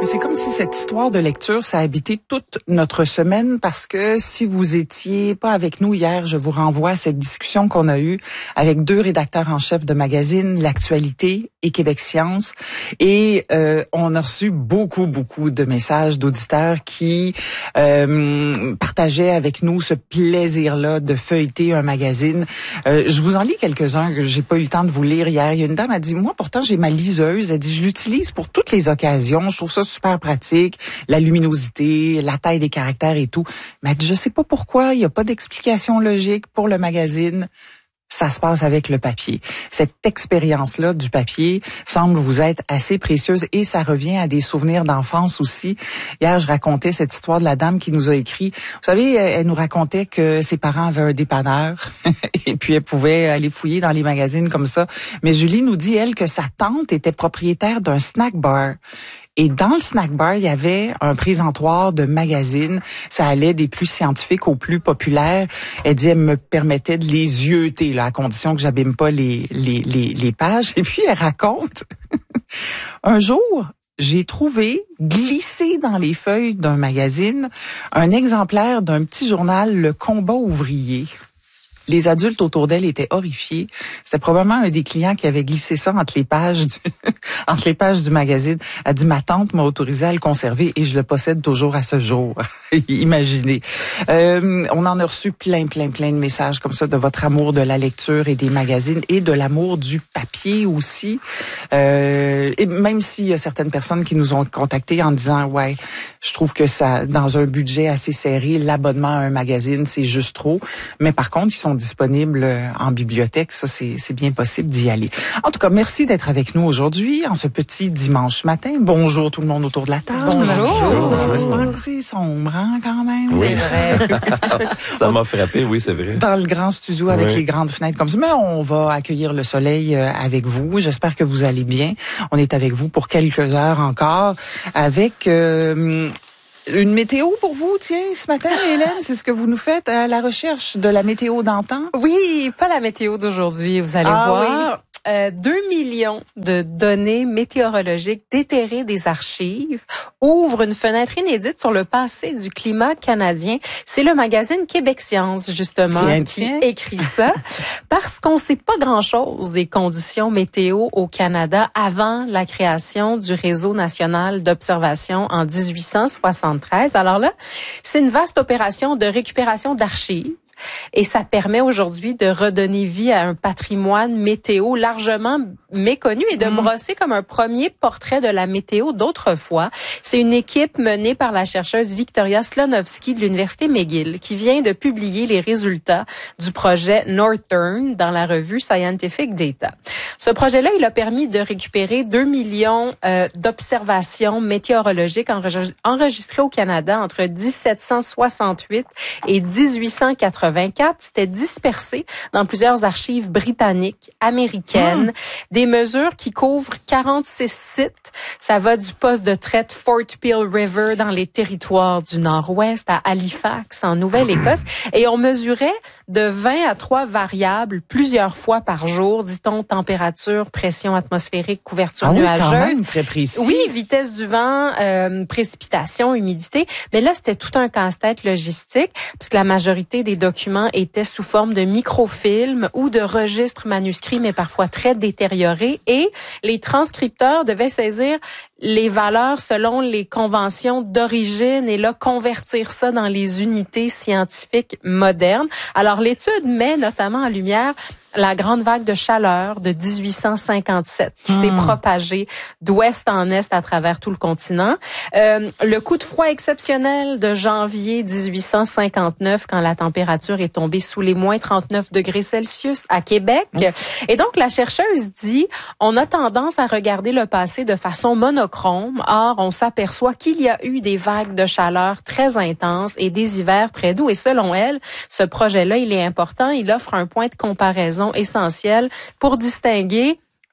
C'est comme si cette histoire de lecture, ça habitait toute notre semaine parce que si vous étiez pas avec nous hier, je vous renvoie à cette discussion qu'on a eue avec deux rédacteurs en chef de magazines, L'Actualité et Québec Science. Et on a reçu beaucoup de messages d'auditeurs qui partageaient avec nous ce plaisir-là de feuilleter un magazine. Je vous en lis quelques-uns que j'ai pas eu le temps de vous lire hier. Il y a une dame qui a dit, moi pourtant j'ai ma liseuse. Elle dit, je l'utilise pour toutes les occasions. Je trouve ça super pratique, la luminosité, la taille des caractères et tout. Mais je sais pas pourquoi, il n'y a pas d'explication logique pour le magazine. Ça se passe avec le papier. Cette expérience-là du papier semble vous être assez précieuse et ça revient à des souvenirs d'enfance aussi. Hier, je racontais cette histoire de la dame qui nous a écrit. Vous savez, elle nous racontait que ses parents avaient un dépanneur et puis elle pouvait aller fouiller dans les magazines comme ça. Mais Julie nous dit, elle, que sa tante était propriétaire d'un snack bar. Et dans le snack bar, il y avait un présentoir de magazines. Ça allait des plus scientifiques aux plus populaires. Elle dit, elle me permettait de les yeuter, là, à condition que j'abîme pas les pages. Et puis, elle raconte, un jour, j'ai trouvé, glissé dans les feuilles d'un magazine, un exemplaire d'un petit journal, Le Combat ouvrier. Les adultes autour d'elle étaient horrifiés. C'était probablement un des clients qui avait glissé ça entre les pages du magazine. Elle dit, ma tante m'a autorisé à le conserver et je le possède toujours à ce jour. Imaginez. On en a reçu plein de messages comme ça de votre amour de la lecture et des magazines et de l'amour du papier aussi. Et même s'il y a certaines personnes qui nous ont contactés en disant, ouais, je trouve que ça, dans un budget assez serré, l'abonnement à un magazine, c'est juste trop. Mais par contre, ils sont disponibles en bibliothèque. Ça, c'est bien possible d'y aller. En tout cas, merci d'être avec nous aujourd'hui, en ce petit dimanche matin. Bonjour tout le monde autour de la table. Bonjour. C'est sombre, hein, quand même. Oui. C'est vrai. Ça m'a frappé, oui, c'est vrai. Dans le grand studio avec les grandes fenêtres comme ça. Mais on va accueillir le soleil avec vous. J'espère que vous allez bien. On est avec vous pour quelques heures encore avec... une météo pour vous, tiens, ce matin, Hélène, c'est ce que vous nous faites à la recherche de la météo d'antan? Oui, pas la météo d'aujourd'hui, vous allez voir. Oui. 2 millions de données météorologiques déterrées des archives ouvrent une fenêtre inédite sur le passé du climat canadien. C'est le magazine Québec Science, justement, qui écrit ça, parce qu'on sait pas grand-chose des conditions météo au Canada avant la création du Réseau national d'observation en 1873. Alors là, c'est une vaste opération de récupération d'archives. Et ça permet aujourd'hui de redonner vie à un patrimoine météo largement méconnu et de brosser comme un premier portrait de la météo d'autrefois. C'est une équipe menée par la chercheuse Victoria Slonovsky de l'Université McGill qui vient de publier les résultats du projet Northern dans la revue Scientific Data. Ce projet-là, il a permis de récupérer 2 millions d'observations météorologiques enregistrées au Canada entre 1768 et 1884. C'était dispersé dans plusieurs archives britanniques, américaines, des mesures qui couvrent 46 sites. Ça va du poste de traite Fort Peel River dans les territoires du Nord-Ouest à Halifax, en Nouvelle-Écosse. Et on mesurait de 20 à 3 variables plusieurs fois par jour, dit-on, température, pression atmosphérique, couverture nuageuse. Quand même, très précis. Oui, vitesse du vent, précipitation, humidité. Mais là, c'était tout un casse-tête logistique, puisque la majorité des documents étaient sous forme de microfilms ou de registres manuscrits, mais parfois très détériorés. Et les transcripteurs devaient saisir les valeurs selon les conventions d'origine et là, convertir ça dans les unités scientifiques modernes. Alors, l'étude met notamment en lumière la grande vague de chaleur de 1857 qui s'est propagée d'ouest en est à travers tout le continent. Le coup de froid exceptionnel de janvier 1859 quand la température est tombée sous les moins 39 degrés Celsius à Québec. Et donc, la chercheuse dit, on a tendance à regarder le passé de façon monochrome. Or, on s'aperçoit qu'il y a eu des vagues de chaleur très intenses et des hivers très doux. Et selon elle, ce projet-là, il est important. Il offre un point de comparaison essentiel pour distinguer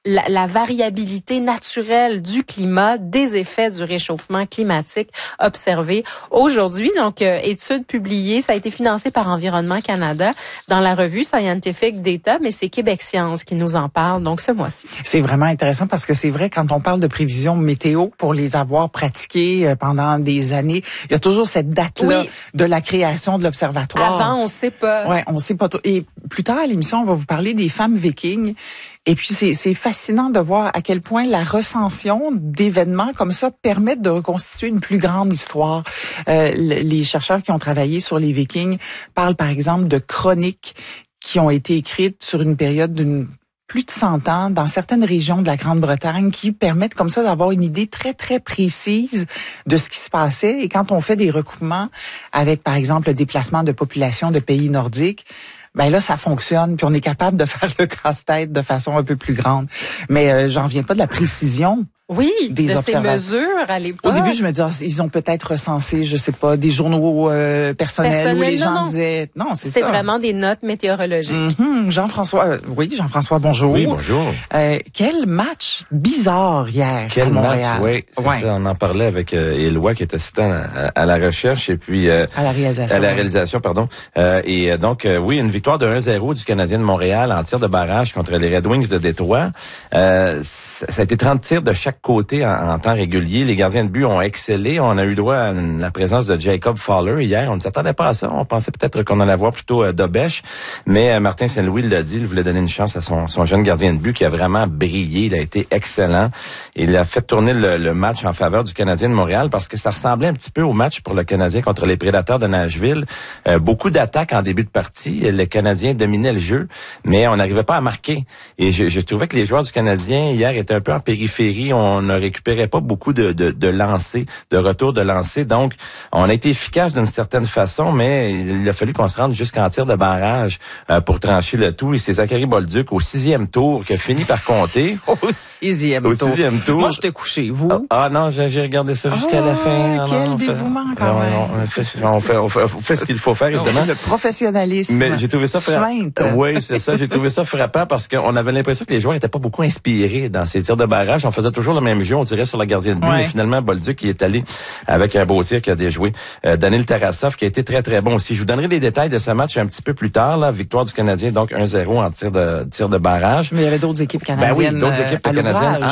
la variabilité naturelle du climat, des effets du réchauffement climatique observés aujourd'hui. Donc, étude publiée, ça a été financé par Environnement Canada dans la revue Scientific Data, mais c'est Québec Science qui nous en parle, donc ce mois-ci. C'est vraiment intéressant parce que c'est vrai, quand on parle de prévisions météo, pour les avoir pratiquées pendant des années, il y a toujours cette date-là de la création de l'observatoire. Avant, on sait pas. Ouais, on sait pas trop. Et plus tard à l'émission, on va vous parler des femmes vikings. Et puis, c'est fascinant de voir à quel point la recension d'événements comme ça permettent de reconstituer une plus grande histoire. Les chercheurs qui ont travaillé sur les Vikings parlent, par exemple, de chroniques qui ont été écrites sur une période d'une plus de 100 ans dans certaines régions de la Grande-Bretagne qui permettent comme ça d'avoir une idée très, très précise de ce qui se passait. Et quand on fait des recoupements avec, par exemple, le déplacement de populations de pays nordiques, ben là, ça fonctionne, puis on est capable de faire le casse-tête de façon un peu plus grande. Mais j'en viens pas de la précision. Oui, de ces mesures à l'époque. Au début, je me disais, ils ont peut-être recensé, je sais pas, des journaux personnels où les gens disaient... Non, c'est ça. C'est vraiment des notes météorologiques. Jean-François, Jean-François, bonjour. Oui, bonjour. Quel match bizarre hier à Montréal. Oui, c'est ça. On en parlait avec Éloi qui est assistant à la recherche et puis... à la réalisation. À la réalisation, pardon. Et donc, oui, une victoire de 1-0 du Canadien de Montréal en tir de barrage contre les Red Wings de Détroit. Ça a été 30 tirs de chaque côté en temps régulier. Les gardiens de but ont excellé. On a eu droit à la présence de Jacob Fowler hier. On ne s'attendait pas à ça. On pensait peut-être qu'on allait voir plutôt Dobèche. Mais Martin Saint-Louis l'a dit, il voulait donner une chance à son jeune gardien de but qui a vraiment brillé. Il a été excellent. Il a fait tourner le match en faveur du Canadien de Montréal parce que ça ressemblait un petit peu au match pour le Canadien contre les Prédateurs de Nashville. Beaucoup d'attaques en début de partie. Le Canadien dominait le jeu, mais on n'arrivait pas à marquer. Et je trouvais que les joueurs du Canadien hier étaient un peu en périphérie. On ne récupérait pas beaucoup de lancers, de retours de lancers. Donc, on a été efficace d'une certaine façon, mais il a fallu qu'on se rende jusqu'en tir de barrage pour trancher le tout. Et c'est Zachary Bolduc au 6e tour qui a fini par compter. Au 6e tour. Moi, j'étais couché. Vous? Ah non, j'ai regardé ça jusqu'à la fin. Quel dévouement quand même. On fait ce qu'il faut faire, évidemment. Le professionnalisme. Mais j'ai trouvé ça frappant. Oui, c'est ça. J'ai trouvé ça frappant parce qu'on avait l'impression que les joueurs n'étaient pas beaucoup inspirés dans ces tirs de barrage. On faisait toujours le même jeu, on dirait, sur la gardienne de but. Mais finalement, Bolduc qui est allé avec un beau tir qui a déjoué Daniil Tarasov qui a été très, très bon aussi. Je vous donnerai les détails de ce match un petit peu plus tard. Là, victoire du Canadien, donc 1-0 en tir de barrage. Mais il y avait d'autres équipes canadiennes. Ben oui, d'autres équipes canadiennes